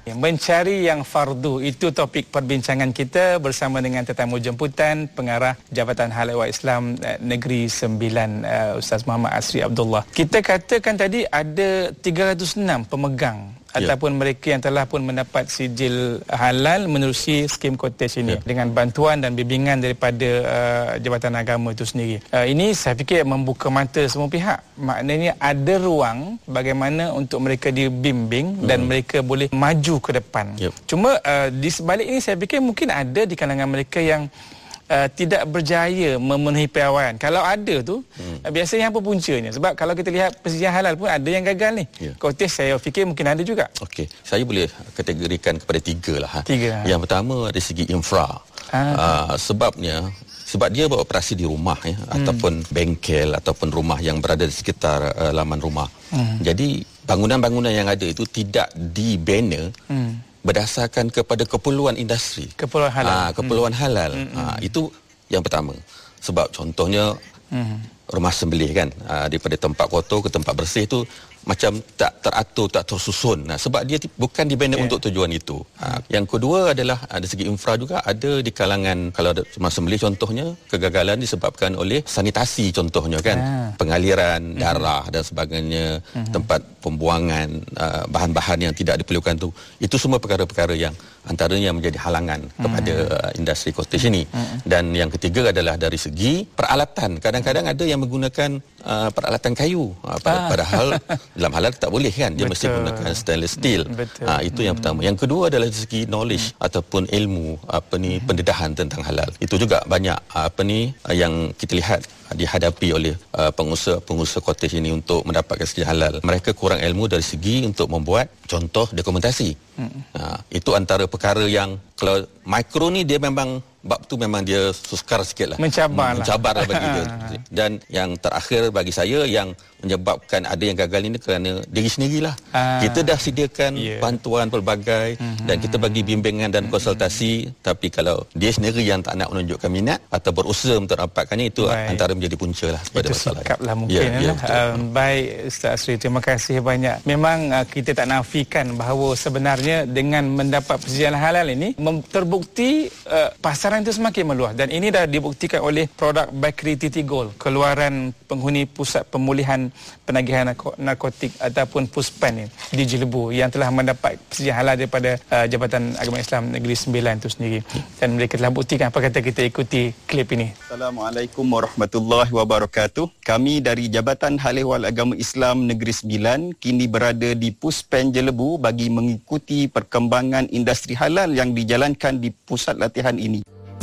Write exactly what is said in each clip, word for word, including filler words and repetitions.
Mencari yang fardu, itu topik perbincangan kita bersama dengan tetamu jemputan Pengarah Jabatan Hal Ehwal Islam Negeri Sembilan, uh, Ustaz Muhammad Asri Abdullah. Kita katakan tadi ada tiga ratus enam pemegang ya, ataupun mereka yang telah pun mendapat sijil halal menerusi skim cottage ini ya, dengan bantuan dan bimbingan daripada uh, Jabatan Agama itu sendiri. Uh, ini saya fikir membuka mata semua pihak. Maknanya ada ruang bagaimana untuk mereka dibimbing hmm. dan mereka boleh maju ke depan. Yep. Cuma uh, di sebalik ini saya fikir mungkin ada di kalangan mereka yang Uh, tidak berjaya memenuhi piawaian. Kalau ada tu, hmm. uh, biasanya apa puncanya? Sebab kalau kita lihat persediaan halal pun ada yang gagal ni. Yeah. Konteks saya fikir mungkin ada juga. Okey, saya boleh kategorikan kepada tiga lah. Ha. Tiga. Yang pertama dari segi infra. Ah. Uh, sebabnya sebab dia beroperasi di rumah ya, hmm. ataupun bengkel ataupun rumah yang berada di sekitar uh, laman rumah. Hmm. Jadi bangunan-bangunan yang ada itu tidak dibina hmm. berdasarkan kepada keperluan industri. Keperluan halal. Ha, keperluan hmm. halal. Hmm. Ha, itu yang pertama. Sebab contohnya hmm. rumah sembelih kan, ha, daripada tempat kotor ke tempat bersih tu macam tak teratur, tak tersusun. Nah, sebab dia t- bukan dibina yeah. untuk tujuan itu. Ha, yang kedua adalah dari segi infra juga ada di kalangan, kalau ada rumah sembelih contohnya, kegagalan disebabkan oleh sanitasi contohnya kan, ah. pengaliran darah mm-hmm. dan sebagainya, mm-hmm. tempat pembuangan uh, bahan-bahan yang tidak diperlukan tu. Itu semua perkara-perkara yang antaranya menjadi halangan mm-hmm. kepada uh, industri cottage ini. Mm-hmm. Dan yang ketiga adalah dari segi peralatan. Kadang-kadang ada yang menggunakan uh, peralatan kayu. Uh, pada, ah. Padahal dalam halal tak boleh kan, dia Betul. mesti gunakan stainless steel. Ha, itu yang pertama. Yang kedua adalah dari segi knowledge hmm. ataupun ilmu apa ni, pendedahan tentang halal. Itu juga banyak apa ni yang kita lihat dihadapi oleh uh, pengusaha-pengusaha cottage ini untuk mendapatkan sijil halal. Mereka kurang ilmu dari segi untuk membuat contoh dokumentasi. Hmm. Ha, itu antara perkara yang kalau mikro ni dia memang bab tu memang dia sukar sikit lah. Mencabar lah. Mencabar lah bagi dia. Dan yang terakhir bagi saya yang menyebabkan ada yang gagal ini kerana diri sendirilah. Ah. Kita dah sediakan yeah. bantuan pelbagai mm-hmm. dan kita bagi bimbingan dan konsultasi, mm-hmm. tapi kalau dia sendiri yang tak nak menunjukkan minat atau berusaha untuk dapatkannya, itu baik. antara menjadi punca lah pada masalah. Itu sikap lah mungkin. Ya, ya, um, baik Ustaz Asri, terima kasih banyak. Memang uh, kita tak nafikan bahawa sebenarnya dengan mendapat persediaan halal ini mem- terbukti uh, pasaran itu semakin meluas, dan ini dah dibuktikan oleh produk Bakery Titi Gold, keluaran penghuni pusat pemulihan penagihan narkotik ataupun Puspan di Jelebu yang telah mendapat persediaan halal daripada uh, Jabatan Agama Islam Negeri Sembilan itu sendiri, dan mereka telah buktikan. Apa kata kita ikuti klip ini? Assalamualaikum warahmatullahi wabarakatuh. Kami dari Jabatan Hal Ehwal Agama Islam Negeri Sembilan kini berada di Puspan Jelebu bagi mengikuti perkembangan industri halal yang dijalankan di pusat latihan ini.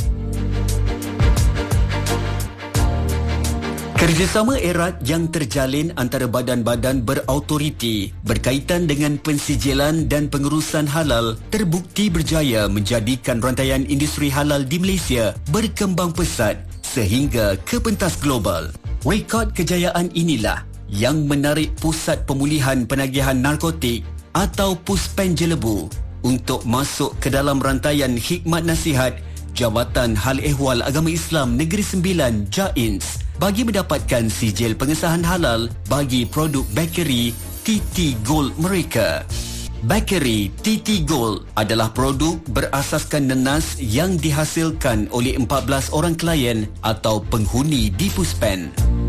Kerjasama erat yang terjalin antara badan-badan berautoriti berkaitan dengan pensijilan dan pengurusan halal terbukti berjaya menjadikan rantaian industri halal di Malaysia berkembang pesat sehingga ke pentas global. Rekod kejayaan inilah yang menarik Pusat Pemulihan Penagihan Narkotik atau Puspen Jelebu untuk masuk ke dalam rantaian khidmat nasihat Jabatan Hal Ehwal Agama Islam Negeri Sembilan J A I N S bagi mendapatkan sijil pengesahan halal bagi produk bakery Titi Gold mereka. Bakery Titi Gold adalah produk berasaskan nenas yang dihasilkan oleh empat belas orang klien atau penghuni di Puspen.